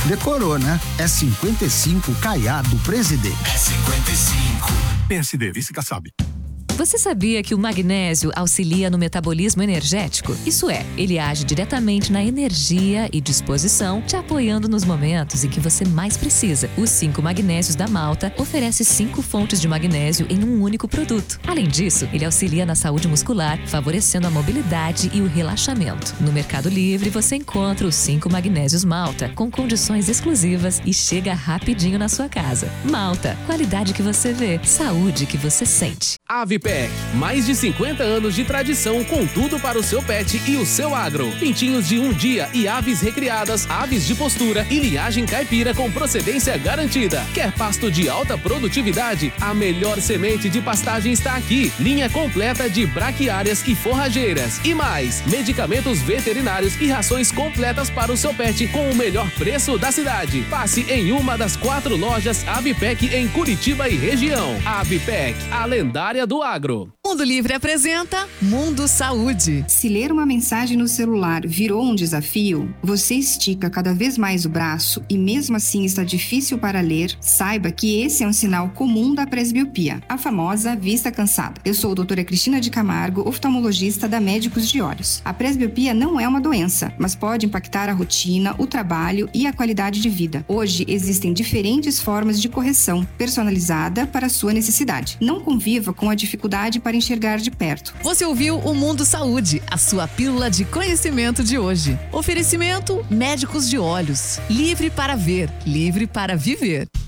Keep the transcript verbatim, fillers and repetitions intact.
Decorou, né? É cinquenta e cinco Caiado Presidente. É cinquenta e cinco. P S D, vice Kassab. Você sabia que o magnésio auxilia no metabolismo energético? Isso é, ele age diretamente na energia e disposição, te apoiando nos momentos em que você mais precisa. Os cinco magnésios da Malta oferece cinco fontes de magnésio em um único produto. Além disso, ele auxilia na saúde muscular, favorecendo a mobilidade e o relaxamento. No Mercado Livre, você encontra os cinco magnésios Malta, com condições exclusivas e chega rapidinho na sua casa. Malta, qualidade que você vê, saúde que você sente. Avipec, mais de cinquenta anos de tradição com tudo para o seu pet e o seu agro. Pintinhos de um dia e aves recriadas, aves de postura e linhagem caipira com procedência garantida. Quer pasto de alta produtividade? A melhor semente de pastagem está aqui. Linha completa de braquiárias e forrageiras. E mais, medicamentos veterinários e rações completas para o seu pet com o melhor preço da cidade. Passe em uma das quatro lojas Avipec em Curitiba e região. Avipec, a lendária do agro. Mundo Livre apresenta Mundo Saúde. Se ler uma mensagem no celular virou um desafio, você estica cada vez mais o braço e mesmo assim está difícil para ler, saiba que esse é um sinal comum da presbiopia, a famosa vista cansada. Eu sou a doutora Cristina de Camargo, oftalmologista da Médicos de Olhos. A presbiopia não é uma doença, mas pode impactar a rotina, o trabalho e a qualidade de vida. Hoje existem diferentes formas de correção, personalizada para a sua necessidade. Não conviva com a dificuldade para enxergar de perto. Você ouviu o Mundo Saúde, a sua pílula de conhecimento de hoje. Oferecimento Médicos de Olhos. Livre para ver, livre para viver.